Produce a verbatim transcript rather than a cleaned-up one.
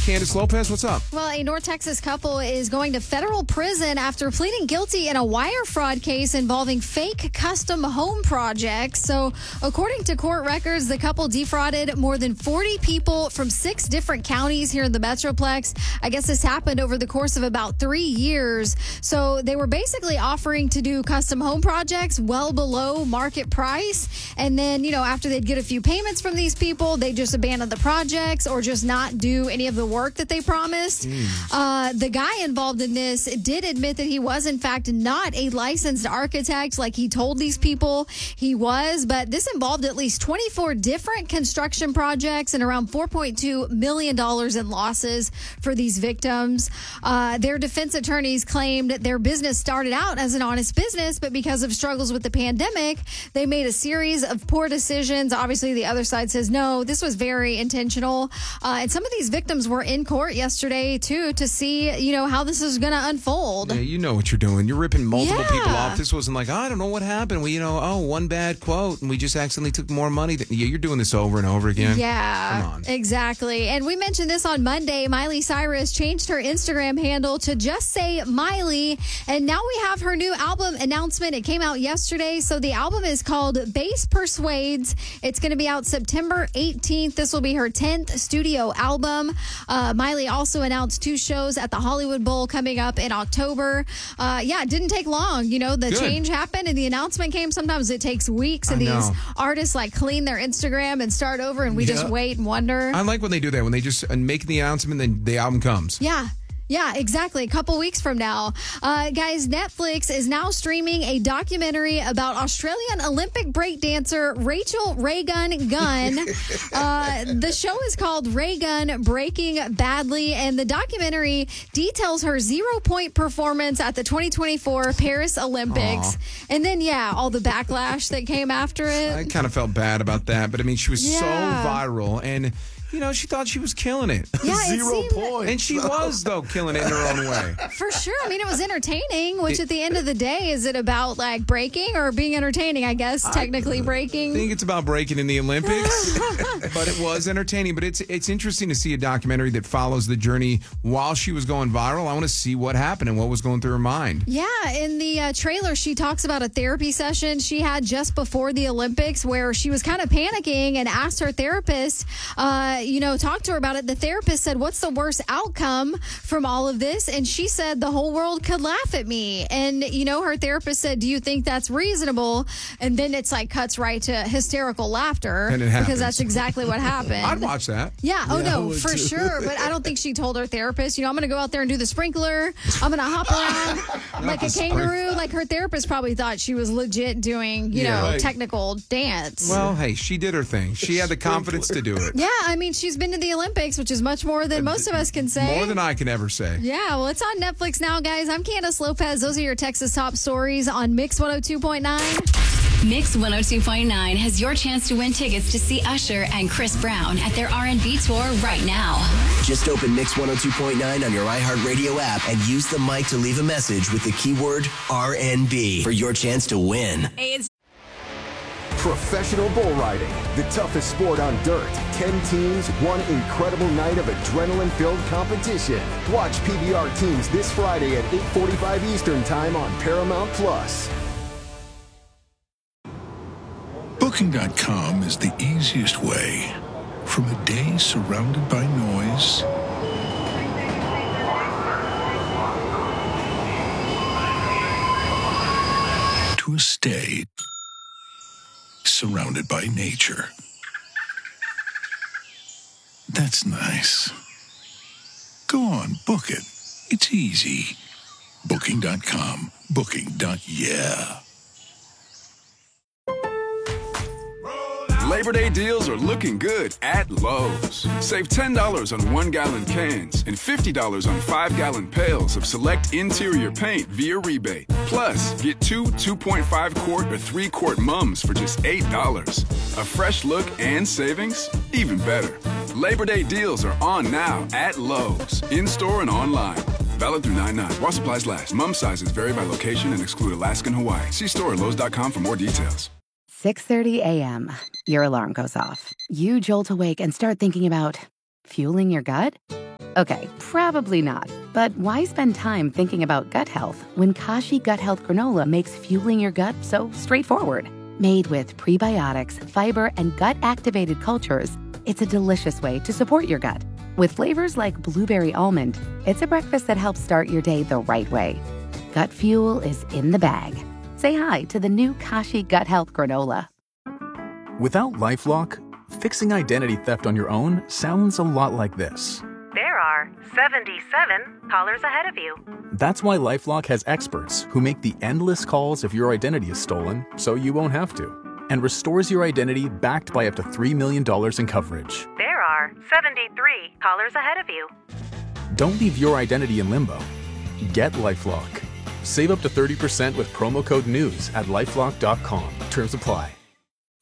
Candace Lopez, what's up? Well, a North Texas couple is going to federal prison after pleading guilty in a wire fraud case involving fake custom home projects. So, according to court records, the couple defrauded more than forty people from six different counties here in the Metroplex. I guess this happened over the course of about three years. So, they were basically offering to do custom home projects well below market price. And then, you know, after they'd get a few payments from these people, they just abandon the projects or just not do any of the work that they promised. Mm. Uh, the guy involved in this did admit that he was, in fact, not a licensed architect like he told these people he was, but this involved at least twenty-four different construction projects and around four point two million dollars in losses for these victims. Uh, their defense attorneys claimed their business started out as an honest business, but because of struggles with the pandemic, they made a series of poor decisions. Obviously, the other side says, no, this was very intentional. Uh, and some of these victims were in court yesterday, too, to see, you know, how this is going to unfold. Yeah, you know what you're doing. You're ripping multiple yeah. people off. This wasn't like, oh, I don't know what happened. We, you know, oh, one bad quote, and we just accidentally took more money. Than, yeah, you're doing this over and over again. Yeah, Come on. Exactly. And we mentioned this on Monday. Miley Cyrus changed her Instagram handle to just say Miley, and now we have her new album announcement. It came out yesterday. So the album is called Bass Persuades. It's going to be out September eighteenth. This will be her tenth studio album. Uh, Miley also announced two shows at the Hollywood Bowl coming up in October. Uh, yeah, it didn't take long. You know, the Good. change happened and the announcement came. Sometimes it takes weeks, and I these know. artists like clean their Instagram and start over, and we Yeah. just wait and wonder. I like when they do that, when they just uh, make the announcement, then the album comes. Yeah. Yeah, exactly. A couple weeks from now. Uh, guys, Netflix is now streaming a documentary about Australian Olympic breakdancer Rachel Raygun Gunn. uh, the show is called Raygun Breaking Badly, and the documentary details her zero-point performance at the twenty twenty-four Paris Olympics. Aww. And then, yeah, all the backlash that came after it. I kind of felt bad about that, but I mean, she was Yeah. so viral, and you know, she thought she was killing it. Yeah, it Zero seemed- points. And she was, though, killing it in her own way. For sure. I mean, it was entertaining, which at the end of the day, is it about like breaking or being entertaining? I guess technically breaking. I think it's about breaking in the Olympics, but it was entertaining. But it's it's interesting to see a documentary that follows the journey while she was going viral. I want to see what happened and what was going through her mind. Yeah, in the uh, trailer, she talks about a therapy session she had just before the Olympics where she was kind of panicking and asked her therapist, uh, you know, talk to her about it. The therapist said, what's the worst outcome from all of this? And she said, the whole world could laugh at me. And, you know, her therapist said, do you think that's reasonable? And then it's like cuts right to hysterical laughter. And it happens. Because that's exactly what happened. I'd watch that. Yeah, oh Yeah, I no, would for too. sure. But I don't think she told her therapist, you know, I'm going to go out there and do the sprinkler. I'm going to hop around like a kangaroo. Like her therapist probably thought she was legit doing, you Yeah. know, Right. technical dance. Well, hey, she did her thing. She had the confidence to do it. Yeah, I mean, she's been to the Olympics, which is much more than most of us can say. More than I can ever say. Yeah, well, it's on Netflix now, guys. I'm Candace Lopez. Those are your Texas top stories on Mix one oh two point nine. Mix one oh two point nine has your chance to win tickets to see Usher and Chris Brown at their R and B tour right now. Just open Mix one oh two point nine on your iHeartRadio app and use the mic to leave a message with the keyword R and B for your chance to win. Hey, it's Professional bull riding, the toughest sport on dirt. Ten teams, one incredible night of adrenaline-filled competition. Watch P B R teams this Friday at eight forty-five Eastern Time on Paramount Plus. Booking dot com is the easiest way. From a day surrounded by noise to a stay surrounded by nature. That's nice. Go on, book it. It's easy. Booking dot com. Booking. Yeah. Labor Day deals are looking good at Lowe's. Save ten dollars on one-gallon cans and fifty dollars on five-gallon pails of select interior paint via rebate. Plus, get two two point five quart or three quart mums for just eight dollars. A fresh look and savings? Even better. Labor Day deals are on now at Lowe's, in-store and online. Valid through nine nine. While supplies last. Mum sizes vary by location and exclude Alaska and Hawaii. See store at Lowe's dot com for more details. six thirty a.m. Your alarm goes off. You jolt awake and start thinking about fueling your gut? Okay, probably not. But why spend time thinking about gut health when Kashi Gut Health Granola makes fueling your gut so straightforward? Made with prebiotics, fiber, and gut-activated cultures, it's a delicious way to support your gut. With flavors like blueberry almond, it's a breakfast that helps start your day the right way. Gut fuel is in the bag. Say hi to the new Kashi Gut Health Granola. Without LifeLock, fixing identity theft on your own sounds a lot like this. There are seventy-seven callers ahead of you. That's why LifeLock has experts who make the endless calls if your identity is stolen so you won't have to, and restores your identity backed by up to three million dollars in coverage. There are seventy-three callers ahead of you. Don't leave your identity in limbo. Get LifeLock. Save up to thirty percent with promo code NEWS at lifelock dot com. Terms apply.